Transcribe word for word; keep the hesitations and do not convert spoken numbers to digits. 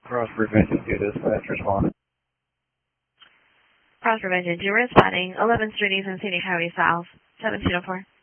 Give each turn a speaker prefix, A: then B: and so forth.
A: Cross prevention to dispatch respond.
B: Cross prevention, you were spotting eleventh Street East and Scenic Highway South, seventeen oh four.